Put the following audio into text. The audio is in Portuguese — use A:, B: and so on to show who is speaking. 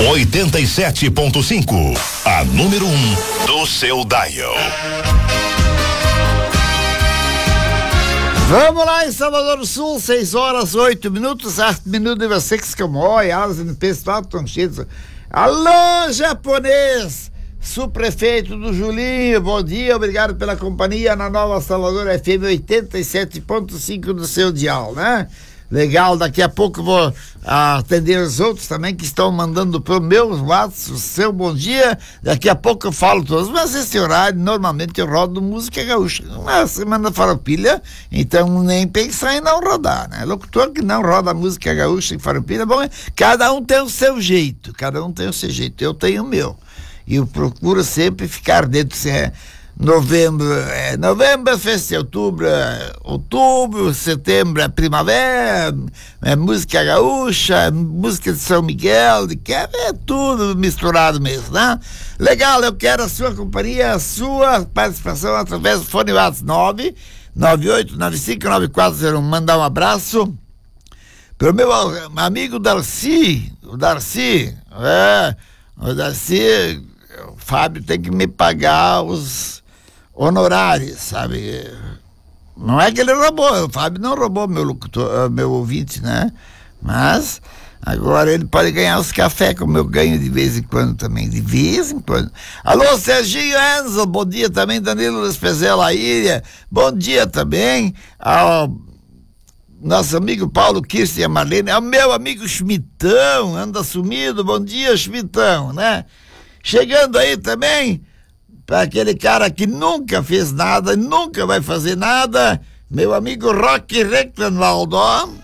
A: 87.5, a número 1 do seu dial.
B: Vamos lá em Salvador do Sul, 6h08, 8 minutos de vocês que morrem, elas no pessoal estão cheios. Alô, japonês, subprefeito do Julinho, bom dia, obrigado pela companhia na Nova Salvador FM 87.5 do seu dial, né? Legal, daqui a pouco vou atender os outros também que estão mandando pro meu WhatsApp o seu bom dia. Daqui a pouco eu falo todos, mas esse horário normalmente eu rodo música gaúcha. Uma semana farroupilha, então nem pensar em não rodar, né? Locutor que não roda música gaúcha em farroupilha, bom, cada um tem o seu jeito, eu tenho o meu. E eu procuro sempre ficar dentro, se é novembro é festa, outubro, setembro é primavera, é música gaúcha, música de São Miguel, é tudo misturado mesmo, né? Legal, eu quero a sua companhia, a sua participação através do fone WhatsApp 998959401. Mandar um abraço pro meu amigo Darcy, o Darcy, o Fábio tem que me pagar os honorários, sabe? Não é que ele roubou, o Fábio não roubou meu ouvinte, né? Mas agora ele pode ganhar os cafés, como eu ganho de vez em quando também, de vez em quando. Alô, Serginho Enzo, bom dia também, Danilo Despezela Ilha, bom dia também ao nosso amigo Paulo Kirsten e a Marlene, ao meu amigo Schmitão, anda sumido, bom dia, Schmitão, né? Chegando aí também para aquele cara que nunca fez nada, nunca vai fazer nada, meu amigo Roque Rectanvaldo,